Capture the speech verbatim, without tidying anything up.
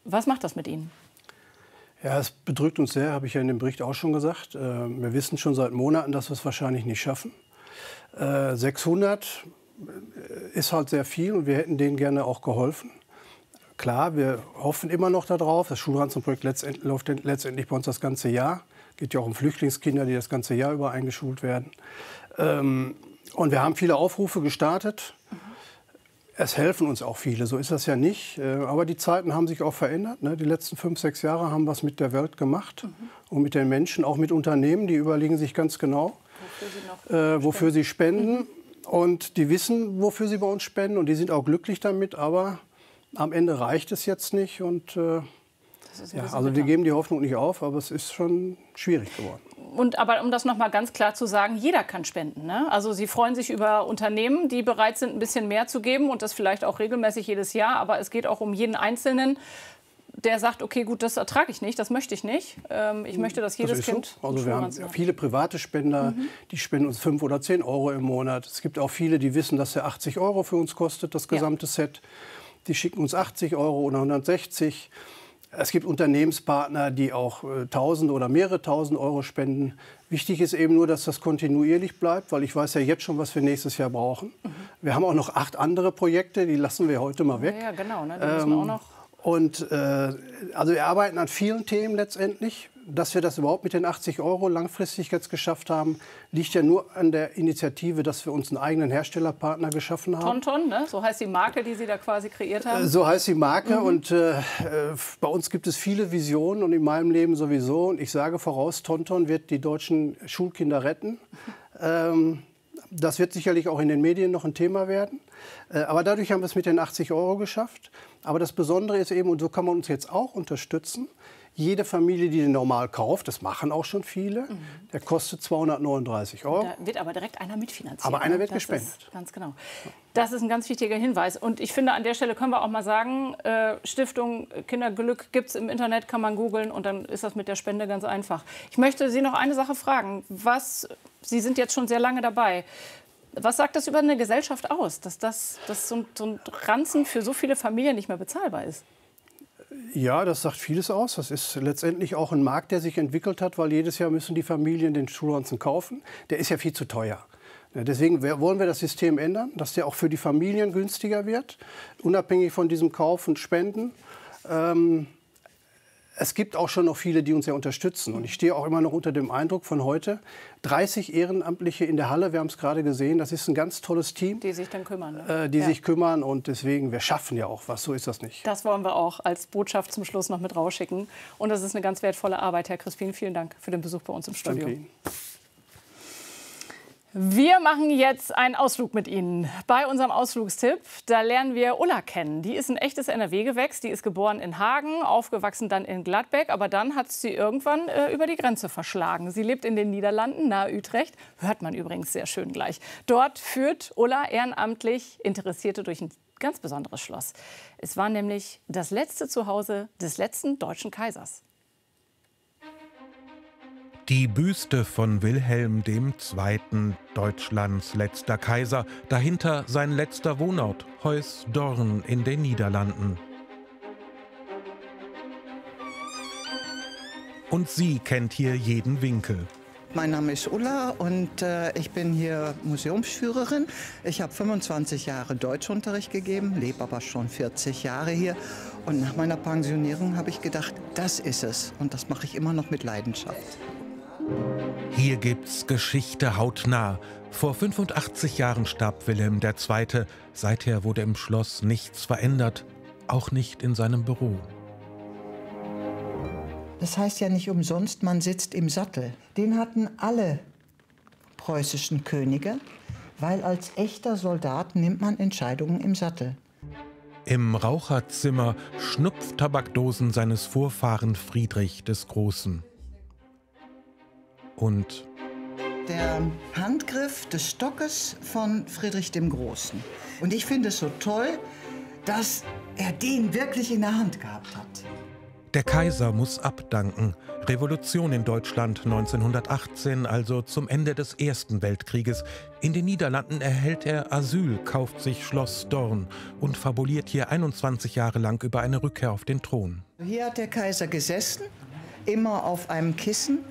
Was macht das mit Ihnen? Ja, es bedrückt uns sehr, habe ich ja in dem Bericht auch schon gesagt. Wir wissen schon seit Monaten, dass wir es wahrscheinlich nicht schaffen. sechshundert ist halt sehr viel und wir hätten denen gerne auch geholfen. Klar, wir hoffen immer noch darauf. Das Schulranzenprojekt letztendlich, läuft letztendlich bei uns das ganze Jahr. Es geht ja auch um Flüchtlingskinder, die das ganze Jahr über eingeschult werden. Und wir haben viele Aufrufe gestartet. Es helfen uns auch viele, so ist das ja nicht. Aber die Zeiten haben sich auch verändert. Die letzten fünf, sechs Jahre haben was mit der Welt gemacht. Mhm. Und mit den Menschen, auch mit Unternehmen, die überlegen sich ganz genau, wofür sie, noch äh, wofür sie spenden. Mhm. Und die wissen, wofür sie bei uns spenden. Und die sind auch glücklich damit. Aber am Ende reicht es jetzt nicht. Und, äh, ja, also wir geben die Hoffnung nicht auf, aber es ist schon schwierig geworden. Und aber um das noch mal ganz klar zu sagen, jeder kann spenden, ne? Also Sie freuen sich über Unternehmen, die bereit sind, ein bisschen mehr zu geben und das vielleicht auch regelmäßig jedes Jahr. Aber es geht auch um jeden Einzelnen, der sagt, okay, gut, das ertrage ich nicht, das möchte ich nicht. Ähm, ich möchte, dass jedes das Kind... So. Also wir haben viele private Spender, mhm. die spenden uns fünf oder zehn Euro im Monat. Es gibt auch viele, die wissen, dass der achtzig Euro für uns kostet, das gesamte ja. Set. Die schicken uns achtzig Euro oder hundertsechzig. Es gibt Unternehmenspartner, die auch äh, Tausende oder mehrere Tausend Euro spenden. Wichtig ist eben nur, dass das kontinuierlich bleibt, weil ich weiß ja jetzt schon, was wir nächstes Jahr brauchen. Mhm. Wir haben auch noch acht andere Projekte, die lassen wir heute mal weg. Ja, ja genau. Ne? Die müssen ähm, auch noch und äh, also wir arbeiten an vielen Themen letztendlich. Dass wir das überhaupt mit den achtzig Euro langfristig jetzt geschafft haben, liegt ja nur an der Initiative, dass wir uns einen eigenen Herstellerpartner geschaffen haben. Tonton, ne? So heißt die Marke, die Sie da quasi kreiert haben? So heißt die Marke. Mhm. Und äh, bei uns gibt es viele Visionen und in meinem Leben sowieso. Und ich sage voraus, Tonton wird die deutschen Schulkinder retten. ähm, das wird sicherlich auch in den Medien noch ein Thema werden. Äh, aber dadurch haben wir es mit den achtzig Euro geschafft. Aber das Besondere ist eben, und so kann man uns jetzt auch unterstützen, jede Familie, die den normal kauft, das machen auch schon viele, mhm. der kostet zweihundertneununddreißig Euro. Da wird aber direkt einer mitfinanziert. Aber einer wird das gespendet. Ist, ganz genau. Das ist ein ganz wichtiger Hinweis. Und ich finde, an der Stelle können wir auch mal sagen, äh, Stiftung Kinderglück gibt es im Internet, kann man googeln und dann ist das mit der Spende ganz einfach. Ich möchte Sie noch eine Sache fragen. Was, Sie sind jetzt schon sehr lange dabei. Was sagt das über eine Gesellschaft aus, dass, das, dass so, ein, so ein Ranzen für so viele Familien nicht mehr bezahlbar ist? Ja, das sagt vieles aus. Das ist letztendlich auch ein Markt, der sich entwickelt hat, weil jedes Jahr müssen die Familien den Schulranzen kaufen. Der ist ja viel zu teuer. Deswegen wollen wir das System ändern, dass der auch für die Familien günstiger wird, unabhängig von diesem Kauf und Spenden. Ähm, es gibt auch schon noch viele, die uns ja unterstützen. Und ich stehe auch immer noch unter dem Eindruck von heute. dreißig Ehrenamtliche in der Halle, wir haben es gerade gesehen. Das ist ein ganz tolles Team. Die sich dann kümmern. Ne? Äh, die ja. sich kümmern. Und deswegen, wir schaffen ja auch was. So ist das nicht. Das wollen wir auch als Botschaft zum Schluss noch mit rausschicken. Und das ist eine ganz wertvolle Arbeit, Herr Crispin. Vielen Dank für den Besuch bei uns im Studio. Danke Ihnen. Wir machen jetzt einen Ausflug mit Ihnen. Bei unserem Ausflugstipp, da lernen wir Ulla kennen. Die ist ein echtes N R W-Gewächs. Die ist geboren in Hagen, aufgewachsen dann in Gladbeck. Aber dann hat sie irgendwann äh, über die Grenze verschlagen. Sie lebt in den Niederlanden, nahe Utrecht. Hört man übrigens sehr schön gleich. Dort führt Ulla ehrenamtlich Interessierte durch ein ganz besonderes Schloss. Es war nämlich das letzte Zuhause des letzten deutschen Kaisers. Die Büste von Wilhelm der Zweite., Deutschlands letzter Kaiser, dahinter sein letzter Wohnort, Heus Dorn in den Niederlanden. Und sie kennt hier jeden Winkel. Mein Name ist Ulla und äh, ich bin hier Museumsführerin. Ich habe fünfundzwanzig Jahre Deutschunterricht gegeben, lebe aber schon vierzig Jahre hier. Und nach meiner Pensionierung habe ich gedacht, das ist es. Und das mache ich immer noch mit Leidenschaft. Hier gibt's Geschichte hautnah. Vor fünfundachtzig Jahren starb Wilhelm der Zweite. Seither wurde im Schloss nichts verändert, auch nicht in seinem Büro. Das heißt ja nicht umsonst, man sitzt im Sattel. Den hatten alle preußischen Könige, weil als echter Soldat nimmt man Entscheidungen im Sattel. Im Raucherzimmer Schnupftabakdosen seines Vorfahren Friedrich des Großen. Und der Handgriff des Stockes von Friedrich dem Großen. Und ich finde es so toll, dass er den wirklich in der Hand gehabt hat. Der Kaiser muss abdanken. Revolution in Deutschland neunzehnhundertachtzehn, also zum Ende des Ersten Weltkrieges. In den Niederlanden erhält er Asyl, kauft sich Schloss Dorn und fabuliert hier einundzwanzig Jahre lang über eine Rückkehr auf den Thron. Hier hat der Kaiser gesessen, immer auf einem Kissen.